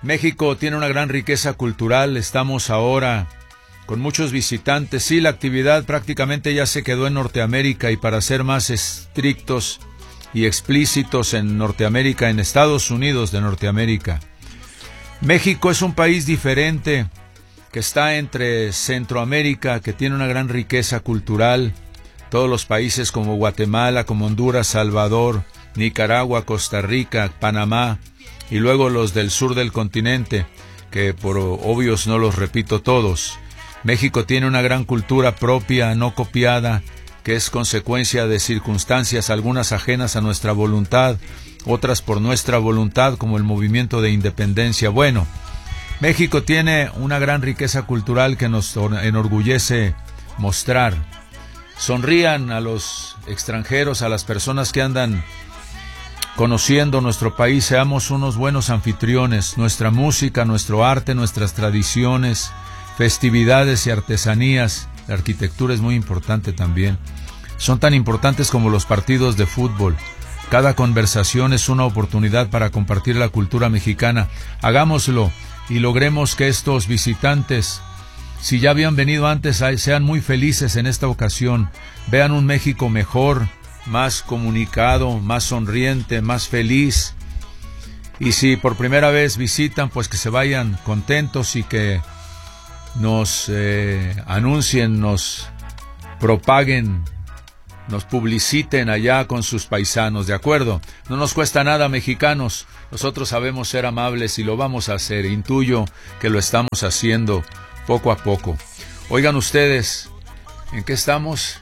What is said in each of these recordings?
México tiene una gran riqueza cultural, estamos ahora con muchos visitantes. Sí, la actividad prácticamente ya se quedó en Norteamérica y para ser más estrictos y explícitos en Norteamérica, en Estados Unidos de Norteamérica. México es un país diferente que está entre Centroamérica, que tiene una gran riqueza cultural, todos los países como Guatemala, como Honduras, Salvador, Nicaragua, Costa Rica, Panamá, y luego los del sur del continente, que por obvios no los repito todos. México tiene una gran cultura propia, no copiada, que es consecuencia de circunstancias, algunas ajenas a nuestra voluntad, otras por nuestra voluntad, como el movimiento de independencia. Bueno, México tiene una gran riqueza cultural que nos enorgullece mostrar. Sonrían a los extranjeros, a las personas que andan conociendo nuestro país, seamos unos buenos anfitriones. Nuestra música, nuestro arte, nuestras tradiciones, festividades y artesanías, la arquitectura es muy importante también. Son tan importantes como los partidos de fútbol. Cada conversación es una oportunidad para compartir la cultura mexicana. Hagámoslo y logremos que estos visitantes, si ya habían venido antes, sean muy felices en esta ocasión. Vean un México mejor, más comunicado, más sonriente, más feliz. Y si por primera vez visitan, pues que se vayan contentos y que nos anuncien, nos propaguen, nos publiciten allá con sus paisanos, ¿de acuerdo? No nos cuesta nada, mexicanos. Nosotros sabemos ser amables y lo vamos a hacer. Intuyo que lo estamos haciendo poco a poco. Oigan ustedes, ¿en qué estamos?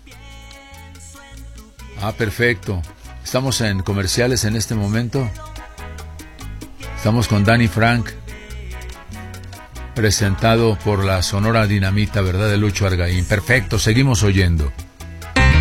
Ah, perfecto. Estamos en comerciales en este momento. Estamos con Danny Frank, presentado por la Sonora Dinamita, ¿verdad? De Lucho Argaín. Perfecto, seguimos oyendo.